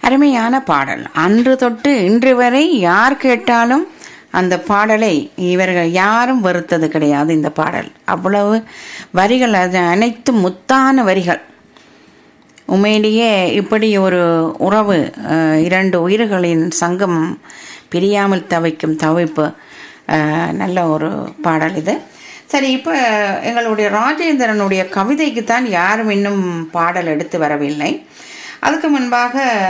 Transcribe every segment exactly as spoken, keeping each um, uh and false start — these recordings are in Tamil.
அருமையான பாடல். அன்று தொட்டு இன்று வரை யார் கேட்டாலும் அந்த பாடலை இவர்கள் யாரும் வெறுத்தது கிடையாது. இந்த பாடல் அவ்வளவு வரிகள், அது அனைத்து முத்தான வரிகள். உண்மையிலேயே இப்படி ஒரு உறவு, இரண்டு உயிர்களின் சங்கம் பிரியாமல் தவிக்கும் தவிப்பு, நல்ல ஒரு பாடல் இது. சரி, இப்போ எங்களுடைய ராஜேந்திரனுடைய கவிதைக்கு தான் யாரும் இன்னும் பாடல் எடுத்து வரவில்லை. அதுக்கு முன்பாக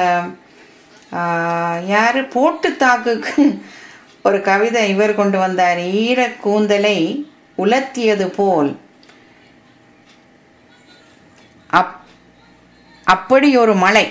யார் போட்டு தாக்குக்கு ஒரு கவிதை இவர் கொண்டு வந்தார். ஈர கூந்தலை உலர்த்தியது போல் அப் அப்படி ஒரு மழை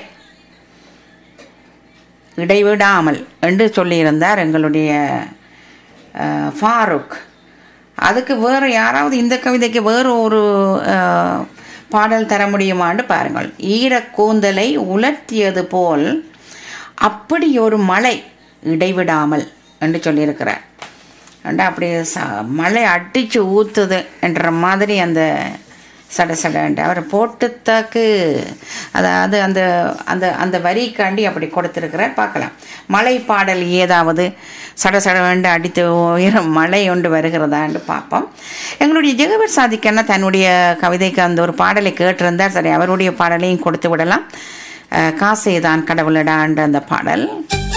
இடைவிடாமல் என்று சொல்லியிருந்தார் எங்களுடைய ஃபாரூக். அதுக்கு வேறு யாராவது இந்த கவிதைக்கு வேறு ஒரு பாடல் தர முடியுமான்னு பாருங்கள். ஈர கூந்தலை உலர்த்தியது போல் அப்படி ஒரு மழை இடைவிடாமல் என்று சொல்லியிருக்கிறார். அப்படி ச மழை அடித்து ஊற்றுது என்ற மாதிரி அந்த சட சடன்ட்டு அவர் போட்டுத்தாக்கு, அதாவது அந்த அந்த அந்த வரிக்காண்டி அப்படி கொடுத்துருக்கிறார். பார்க்கலாம், மழை பாடல் ஏதாவது சட சட வேண்டு அடித்து உயரம் மழை ஒன்று வருகிறதான்னு பார்ப்போம். எங்களுடைய ஜெகவர் சாதிக்கன்னா தன்னுடைய கவிதைக்கு அந்த ஒரு பாடலை கேட்டிருந்தார். சரி, அவருடைய பாடலையும் கொடுத்து விடலாம். காசே தான் கடவுளடான்ற அந்த பாடல்.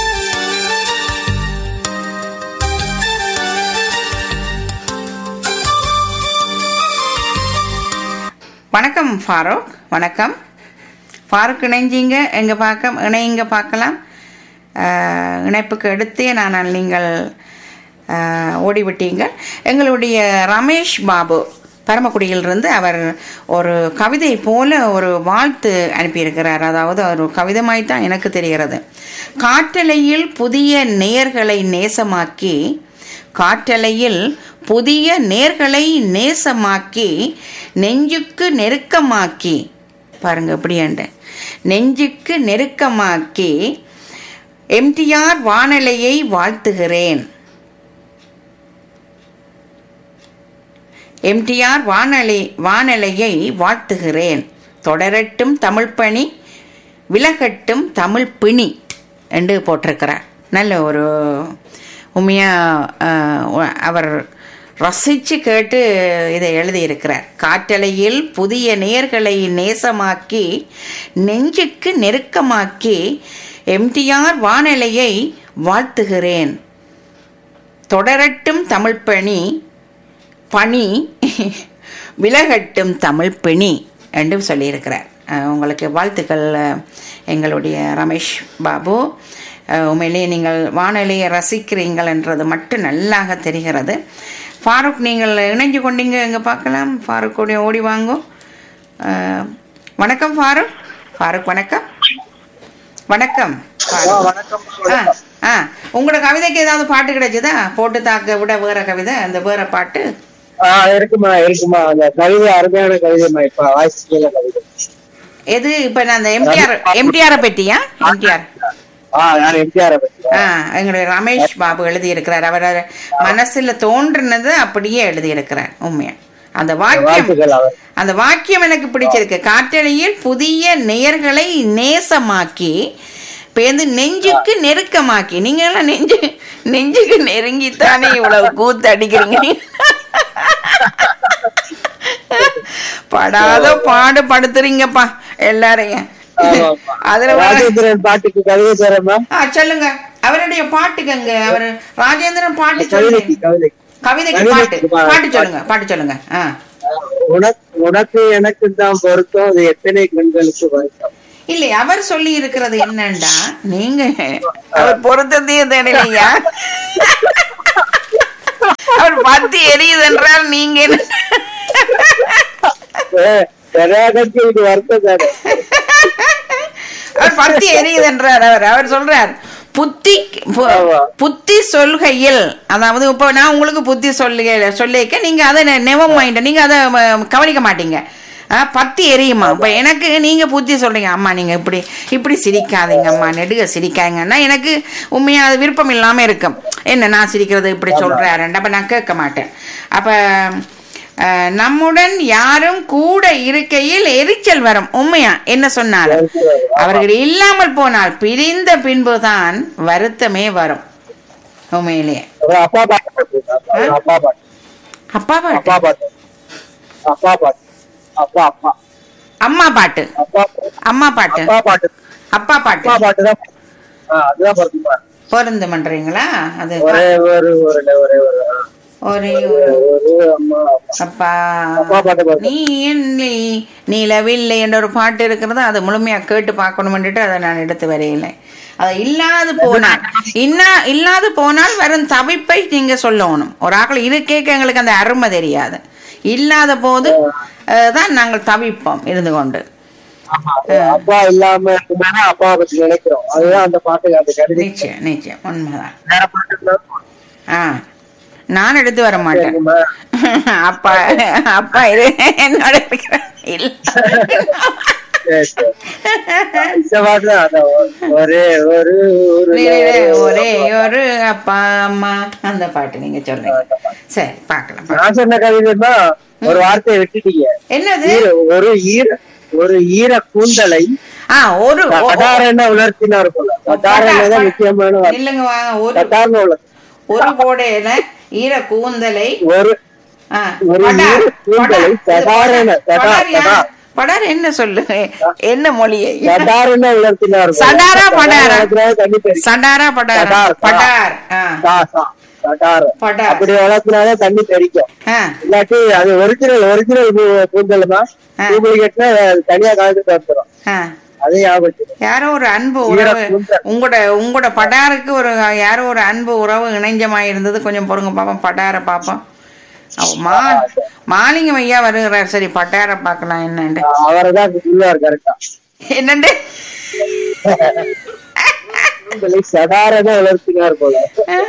வணக்கம் ஃபாரூக். வணக்கம் ஃபாரூக், இணைஞ்சிங்க எங்கே பார்க்க இணைங்க பார்க்கலாம். இணைப்புக்கு எடுத்தே நான் நீங்கள் ஓடிவிட்டீங்க. எங்களுடைய ரமேஷ் பாபு பரமக்குடியிலிருந்து அவர் ஒரு கவிதை போல ஒரு வாழ்த்து அனுப்பியிருக்கிறார். அதாவது ஒரு கவிதமாய் தான் எனக்கு தெரிகிறது. காற்றலையில் புதிய நேர்களை நேசமாக்கி, காற்றலையில் புதிய நேர்களை நேசமாக்கி, நெஞ்சுக்கு நெருக்கமாக்கி, பாருங்க எப்படியாண்ட நெஞ்சுக்கு நெருக்கமாக்கி எம்டிஆர் வானலையை வாழ்த்துகிறேன். எம்டிஆர் வானலை வானலையை வாழ்த்துகிறேன். தொடரட்டும் தமிழ் பணி, விலகட்டும் தமிழ் பிணி என்று போட்டிருக்கிறார். நல்ல ஒரு உண்மையாக அவர் ரசித்து கேட்டு இதை எழுதியிருக்கிறார். காற்றலையில் புதிய நேர்களை நேசமாக்கி, நெஞ்சுக்கு நெருக்கமாக்கி, எம்டிஆர் வானலையை வாழ்த்துகிறேன். தொடரட்டும் தமிழ் பணி பணி விலகட்டும் தமிழ் பிணி என்றும் சொல்லியிருக்கிறார். உங்களுக்கு வாழ்த்துக்கள் எங்களுடைய ரமேஷ் பாபு. உண்மையிலேயே நீங்கள் வானொலியை ரசிக்கிறீங்கள் என்றது மட்டும் நல்லாக தெரிகிறது. ஃபாரூக், நீங்கள் இணைஞ்சு கொண்டீங்க எங்கே பார்க்கலாம். ஃபாரூக் ஓடி ஓடி வாங்கும். வணக்கம் ஃபாரூக். ஃபாரூக் வணக்கம். வணக்கம் ஆ ஆ உங்களோட கவிதைக்கு ஏதாவது பாட்டு கிடைச்சதா? போட்டு தாக்க விட வேற கவிதை, அந்த வேற பாட்டு இருக்குமா? இருக்குமா? அந்த கவிதை அருமையான கவிதைமா. இப்ப வாசிக்கல கவிதை எது? இப்ப நான் அந்த எம்டிஆர் எம்டிஆர் பற்றியா? எம்டிஆர் எங்களுடைய ரமேஷ் பாபு எழுதி இருக்கிறார். அவர் மனசுல தோன்றினது அப்படியே எழுதி இருக்கிறார். உண்மையா அந்த வாக்கியம், அந்த வாக்கியம் எனக்கு பிடிச்சிருக்கு. காற்றலையில் புதிய நேயர்களை நேசமாக்கி, பேருந்து நெஞ்சுக்கு நெருக்கமாக்கி. நீங்க எல்லாம் நெஞ்சு நெஞ்சுக்கு நெருங்கித்தானே இவ்வளவு கூத்து அடிக்கிறீங்க. படாத பாடு படுத்துறீங்கப்பா எல்லாரையும். பாட்டுக்கு கவிதை சொல்லுங்க, அவருடைய பாட்டுக்குங்க. அவர் ராஜேந்திரன் பாட்டு சொல்லுங்க, கவிதைக்கு பாட்டு பாட்டு சொல்லுங்க, பாட்டு சொல்லுங்க. உனக்கு எனக்கு தான் பொருத்தம், அது எத்தனை கண்களுக்கு வருத்தம். இல்லை, அவர் சொல்லி இருக்கிறது என்னண்டா, நீங்க அவர் பொருத்தத்தையே தேடலையா? அவர் பத்தி எரியுது என்றால் நீங்க அவர் பத்தி எரியுது என்றார். அவர் அவர் சொல்றார் புத்தி புத்தி சொல்கையில், அதாவது இப்போ நான் உங்களுக்கு புத்தி சொல்ல சொல்லிக்க நீங்க அதை நெவம் மைண்ட், நீங்க அதை கவனிக்க மாட்டீங்க. பத்தி எரியுமா? இப்போ எனக்கு நீங்க புத்தி சொல்றீங்க, அம்மா நீங்க இப்படி இப்படி சிரிக்காதீங்க அம்மா, நெடுக சிரிக்காங்கன்னா எனக்கு உண்மையா அது விருப்பம் இல்லாம இருக்கும். என்ன நான் சிரிக்கிறது இப்படி சொல்றாருன்னு அப்ப நான் கேட்க மாட்டேன். அப்ப அஹ், நம்முடன் யாரும் கூட இருக்கையில் எரிச்சல் வரும். உண்மையா என்ன சொன்னாலும் அவர்கள் இல்லாமல் போனால் பிரிந்த பின்புதான் வருத்தமே வரும். உண்மையிலேயே ஒரு அப்பா பாட்டு போட்டுருங்க. ஒரு அப்பா பாட்டு அப்பா பாட்டு அப்பா பாட்டு அப்பா பாட்டு அப்பா அப்பா அம்மா பாட்டு அப்பா அம்மா பாட்டு அப்பா பாட்டு அப்பா பாட்டு அப்பா பாட்டு தான். ஆ, அதுதான் பொருத்தமா இருக்கு. பொருந்து பண்றீங்களா? அது ஒரே ஒரு ஒரு ஒரே ஒரு ஒரே ஒரு ஒரு அம்மா அப்பா அப்பா பாட்டு பாருங்க. நீ இல்லை நீலவில்லை என்ற ஒரு பாட்டு இருக்கிறது. அதை முழுமையா கேட்டு பார்க்கணும்னுட்டு அதை நான் எடுத்து வரையில. அது இல்லாது போனால் இன்னா இல்லாது போனால் வரும் தவிப்பை நீங்க சொல்லணும். ஒரு ஆக்கள் இருக்கேக்க எங்களுக்கு அந்த அருமை தெரியாது. இல்லாத போது அஹ், தான் நாங்கள் தவிப்போம் இருந்து கொண்டு. ஆமா, அப்பா இல்லாம இருந்தாலும் அப்பாவை பத்தி நினைக்கிறோம். அதுதான் அந்த பாட்டு அந்த கவிதை. நிச்சயம் நிச்சயம் உண்மைதான். வேற பாட்டு இருந்தா ஆ நான் எடுத்து வர மாட்டேன். கேக்குமா? அப்பா அப்பா இது என்னோட இருக்கிற- இல்ல. சரி, சரி. இந்த பாட்டு தான் அதான். ஒரே ஒரு ஒரு ஒரே ஒரு அப்பா அம்மா அந்த பாட்டு நீங்க சொல்றீங்க. சரி பார்க்கலாம் பார்க்கலாம். நான் சொன்ன கவிதைன்னா ஒரு வார்த்தையை விட்டுட்டீங்க. என்னது? ஈர- ஒரு ஈர ஒரு ஈர கூந்தலை ஆ ஒரு ஒ- ஒ- கட்டாரன்னா உலர்த்தினா இருக்கும்ல. கட்டாரன்னா தான் முக்கியமான வார்த்தை. இல்லைங்க வாங்க. ஒரு கட்டாரன உலர் ஒரு கோடையில ஈர கூந்தலை ஒரு ஆ, ஒரு படார், ஈர கூந்தலை படார். இது சதாரண படார், சதா படார் யா- சதா படார் என்ன சொல்லு என்ன மொழியை? கட்டாரன்னா உலர்த்தினா இருக்கும். சடாரா படாரா? தண்ணி தெரியும். சடாரா படார் சடார், படார் ஆ சா, சா, கட்டாரம். படார் அப்படி வளர்த்தினாதான் தண்ணி தெரிக்கும். ஆ இல்லாட்டி அது ஒரிஜினல் ஒரிஜினல் கூந்தல் தான். ஆ. டூப்ளிகேட்னா தனியா கலந்து வந்துடும். ஆ அதே ஞாபகம். யாரோ ஒரு அன்பு ஈர உறவு கூந்தல். உங்களோட உங்களோட படாருக்கு ஒரு யாரோ ஒரு அன்பு உறவு இணைஞ்சமா இருந்தது. கொஞ்சம் பொறுங்க பாப்போம். படார பாப்போம். அவ மா மாலிங்கம் ஐயா வருகிறார். சரி பட்டார பாக்கலாம் என்னண்டு அவரை தான் சொல்லுவார் கரெக்டா. என்னண்டு கூந்தலை சதாரண வளர்த்தினார் போல.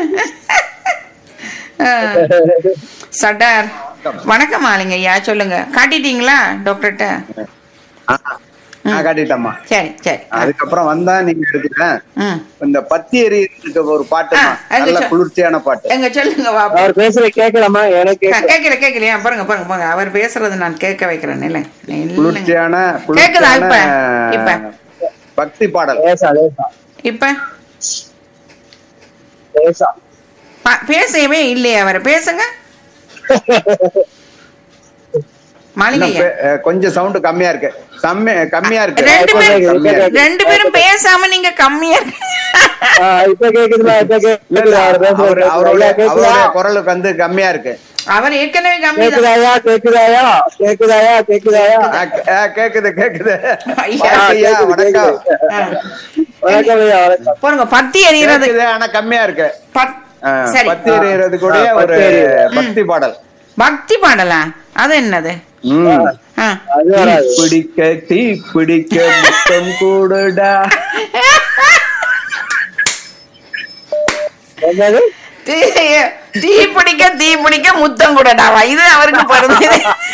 சட்டார் வணக்கம் மாலிங்க ஐயா சொல்லுங்க. காட்டிட்டீங்களா டாக்டர்கிட்ட? நான் காட்டிட்டேம்மா. சரி சரி அதுக்கப்புறம் வந்தா நீங்க எடுத்துக்க. ம் இந்த பத்தி எறியறதுக்கு ஒரு பாட்டு, ஆ, அது நல்ல சொல். குளிர்ச்சியான பாட்டு. எங்க சொல்லுங்க பாப்போம். அவர் பேசுற கேட்கலாமா? எனக்கு கேட்கல. கேட்கல கேட்கலையா? பாருங்க பாருங்க பாருங்க அவர் பேசுறது நான் கேட்க வைக்கிறேன். இல்ல இல்லைங்க. குளிர்ச்சியான கேக்குதா இப்ப? குளிர்ச்சியான இப்ப பக்தி பாடல். லேசா லேசா இப்ப லேசா ப- பேசவே இல்லையே அவர். பேசுங்க மாலிங்க இன்னும் ஐயா. பே- அஹ் கொஞ்சம் சவுண்ட் கம்மியா இருக்கு. கம்மி கம்மியா இருக்கு. ரெண்டு பேரும் கம்மியா இருக்கு. ரெண்டு பேரும் பேசாம நீங்க கம்மியா இருக்கு. ஆ, இப்ப கேக்குதுமா? இப்ப இல்ல, இல்ல, கேக்குதா? அவர் அவரு- பேசுறது அவருடைய ஐயா, கேக்குதா? அவருடைய குரலுக்கு வந்து கம்மியா இருக்கு. அவர் ஏற்கனவே கம்மி தான். கேக்குதாயா கேக்குதாயா கேக்குதாயா கேக்குதாயா? அஹ் அஹ் கேக்குது கேக்குது. ஐயா. ஆ, ஐயா, கேக்குது, வணக்கம். கேக்குது. ஆ. வணக்கம் ஐயா, வணக்கம். பாருங்க பத்தி எறிகிறது. கேக்குது, ஆனா கம்மியா இருக்கு. பத்- அஹ் சரி பத்தி எறியறது கூட ஆ, ஒரு பத்தி எறியறது. பக்தி பாடல். பக்தி பாடலா? அது என்னது? ம். ஆ. அது வராது. பிடிக்க தீ பிடிக்க முத்தம் கூடுடா. என்னது? தீ- தீ பிடிக்க தீ பிடிக்க முத்தம் கூடடாவா? இது அவருக்கு பொருந்தது.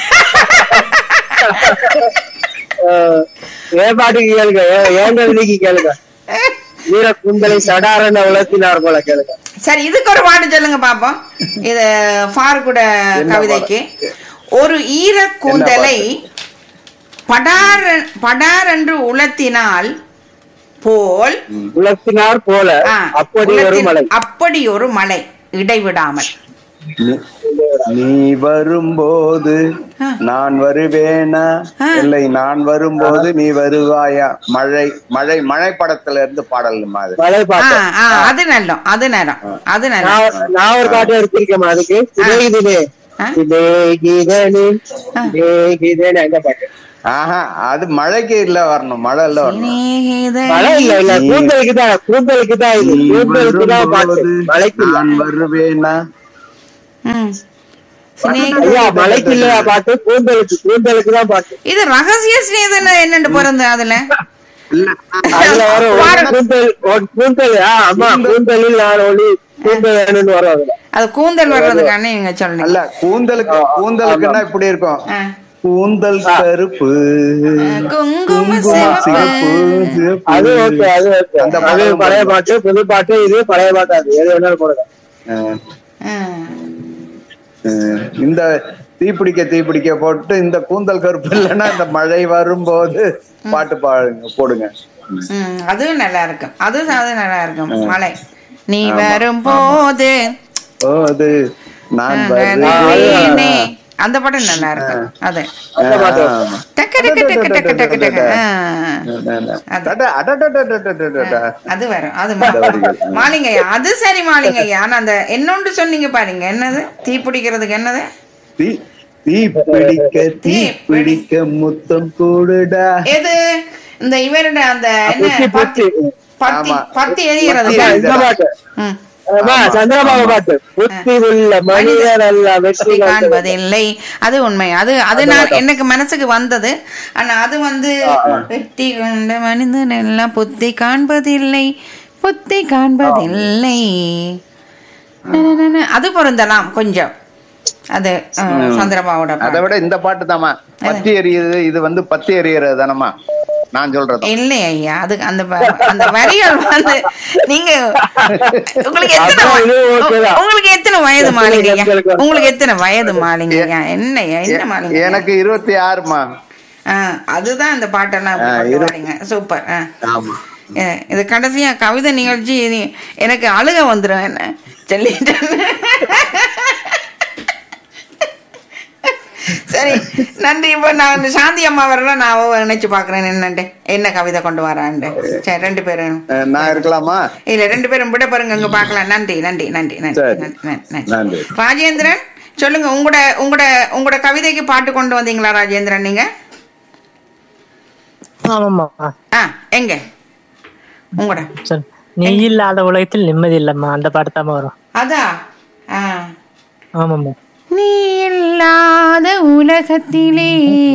ஆ, என் பாட்டுக்கு கேளுங்க. ஏ- என் கவிதைக்கு கேளுங்க. வீர குந்தலை சடாரண உலர்த்தினார் போல கேளுங்க. சரி இதுக்கு ஒரு பாட்டு சொல்லுங்க பாப்போம். இது ஃபாருக்குட கவிதைக்கு. ஒரு ஈர கூந்தலை படார் படார் என்று உலர்த்தினால் போல் உலர்த்தினார் போல ஆ, அப்படி ஒரு உலர்த்தின்- மலை. அப்படி ஒரு மலை இடைவிடாமல். நீ- நீ வரும்போது ஆ. நான் வருவேனா ஆ. இல்லை நான் வரும்போது நீ வருவாயா. மழை மழை மழை படத்துல இருந்து பாடல் மாதிரி. மலை ஆ, பாட்டு. ஆ, அது நல்லம் அது நேரம் அது நேரம். நான் நான் ஒரு பாட்டு எடுத்திருக்கேன் அதுக்கு. சிநேகிதனே ஆ. சிநேகிதனே ஆ. சிநேகிதனே அந்த பாட்டு. ஆஹா, அது மழைக்கு இல்ல வரணும். மழை இல்ல வரணும். சிநேகிதனே. மழை இல்ல இல்ல கூந்தலுக்கு தான் கூந்தலுக்கு தான் இது. நீ கூந்தலுக்கு தான் பாட்டு, வரும்போது மலைக்கு இல்ல. நான் வருவேனா. ம். சிநேகித- ஐயா மலைக்கு இல்லையா பாட்டு? கூந்தலுக்கு கூந்தலுக்கு தான் பாட்டு. இது ரகசிய சிநேகிதன் என்னண்டு பிறந்து அதுல இல்ல, அதுல வரும் ஒரு பாரு. கூந்தல் ஒரு கூந்தல். ஆ, ஆமா கூந்தலில் நான் ஒளி கூந்தல் வேணும்னு வரும் அதுல. அது கூந்தல் வர்றதுக்கான நீங்க சொல்லுங்க. அல்ல கூந்தலுக்கு கூந்தலுக்குன்னா இப்படி இருக்கும். ஆ. கூந்தல் கருப்பு குங்கும குங்கும சிவப்பு. சிவப்பு சிவப்பு. அது ஓகே அது ஓகே. அந்த அது பாடலும் பழைய போடுங்க. பாட்டு புது பாட்டு இது பழைய பாட்டு. அது எது வேணாலும் போடுங்க. அஹ் ஆ. அஹ் இந்த தீப்பிடிக்க தீப்பிடிக்க போட்டு இந்த கூந்தல் கருப்பு இல்லைன்னா இந்த மழை வரும்போது பாட்டு பாடுங்க போடுங்க. ம், அதுவும் நல்லா இருக்கும். அது அது நல்லா இருக்கும். மழை நீ வரும்போது போது நான் வருவேனே. அந்த பாட்டு நல்லா இருக்கும். அது டக்கு டக்கு டக்கு டக்கு டக்கு டக்கு. அது வரும். அது மாலிங்கய்யா, அது சரி மாலிங்கய்யா. ஆனா அந்த என்னொன்று சொன்னீங்க பாருங்க, என்னது தீ பிடிக்கிறதுக்கு என்னது? தீ தீ பிடிக்க தீ பிடிக்க முத்தம் கூடுடா. எது இந்த இவருட அந்த என்ன பத்தி பத்தி பத்தி எரிகிறது. சந்திரபாபு பாட்டு புத்தி உள்ள மனிதர் அல்ல வெற்றி காண்பதில்லை. அது உண்மை. அது அது நான் எனக்கு மனசுக்கு வந்தது. ஆனா அது வந்து வெற்றி கொண்ட மனிதன் எல்லாம் புத்தி காண்பதில்லை, புத்தி காண்பதில்லை. அது பொருந்தலாம் கொஞ்சம். அது சந்திரபாவோட. அதை விட இந்த பாட்டு தாமா பத்தி எரியுது. இது வந்து பத்தி எரியறது தானம்மா நான் சொல்றது. இல்லை ஐயா, அது அந்த அந்த வரிகள் வந்து நீங்க உங்களுக்கு எத்தனை உங்களுக்கு எத்தனை வயது மாலிங்கய்யா? உங்களுக்கு எத்தனை வயது மாலிங்கய்யா? என்னையா என்ன மாலிங்க? எனக்கு இருபத்தி ஆறுமா. ஆஹ் அதுதான் இந்த பாட்டெல்லாம் சூப்பர். இது கடைசியா கவிதை நிகழ்ச்சி எனக்கு அழுக வந்துடும் என்ன சொல்லிட்டு. சரி நன்றி. இப்ப நான் சாந்தி அம்மா வரலாம், நான் நினைச்சு பாக்குறேன் என்னண்டு என்ன கவிதை கொண்டு வரான்ட்டு. சரி ரெண்டு பேரும் நான் இருக்கலாமா? இல்ல ரெண்டு பேரும் விட பாருங்க, அங்க பாக்கலாம். நன்றி நன்றி நன்றி நன்றி நன்றி. ராஜேந்திரன் சொல்லுங்க, உங்களோட உங்களோட உங்களோட கவிதைக்கு பாட்டு கொண்டு வந்தீங்களா ராஜேந்திரன் நீங்க? ஆ எங்க உங்களோட நீ இல்லாத உலகத்தில் நிம்மதி இல்லம்மா, அந்த பாட்டு தான் வரும். அதா ஆமாம்மா. நீ இல்லாத உலகத்திலே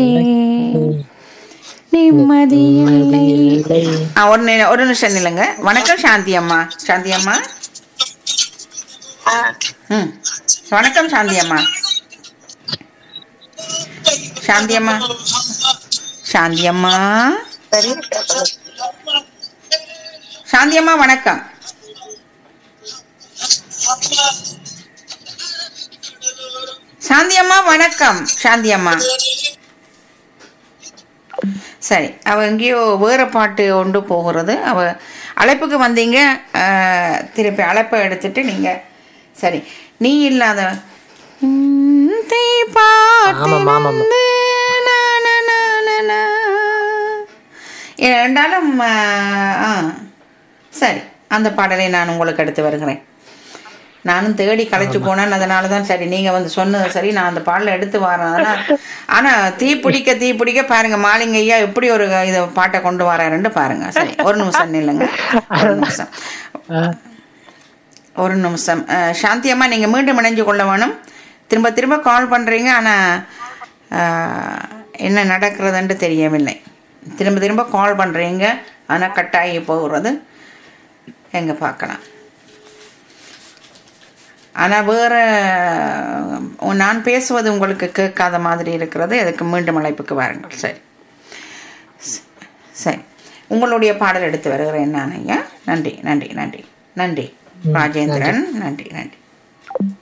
நிம்மதி இல்லை. ஒரு ஒரு நிமிஷம் இல்லைங்க. வணக்கம் சாந்தி அம்மா. சாந்தி அம்மா ம் வணக்கம் சாந்தி அம்மா. சாந்தி அம்மா சாந்தி அம்மா சாந்தி அம்மா வணக்கம். சாந்தி அம்மா வணக்கம். சாந்தி அம்மா சரி, அவ எங்கேயோ வேற பாட்டு ஒன்று போகிறது. அவ அழைப்புக்கு வந்தீங்க, திருப்பி அழைப்பை எடுத்துட்டு நீங்க சரி. நீ இல்லாத ரெண்டாலும் சரி, அந்த பாடலை நான் உங்களுக்கு எடுத்து வருகிறேன். நானும் தேடி களைச்சு போனேன், அதனாலதான் சரி நீங்க வந்து சொன்னது சரி, நான் அந்த பாடலை எடுத்து வரேன். அதனால ஆனா தீ பிடிக்க தீ பிடிக்க பாருங்க மாலிங்கய்யா எப்படி ஒரு இத பாட்டை கொண்டு வராருன்னு பாருங்க. சரி ஒரு நிமிஷம் இல்லைங்க, ஒரு நிமிஷம் ஒரு நிமிஷம். சாந்தி அம்மா நீங்க மீண்டும் இணைஞ்சு கொள்ள வேணும். திரும்ப திரும்ப கால் பண்றீங்க, ஆனா என்ன நடக்கிறதுன்னு தெரியவில்லை. திரும்ப திரும்ப கால் பண்றீங்க, ஆனா கட்டாயி போகிறது. எங்க பார்க்கலாம். ஆனால் வேற நான் பேசுவது உங்களுக்கு கேட்காத மாதிரி இருக்கிறது. அதுக்கு மீண்டும் அழைப்புக்கு வாருங்கள். சரி சரி, உங்களுடைய பாடல் எடுத்து வருகிறேன் நான் ஐயா. நன்றி நன்றி நன்றி நன்றி ராஜேந்திரன். நன்றி நன்றி.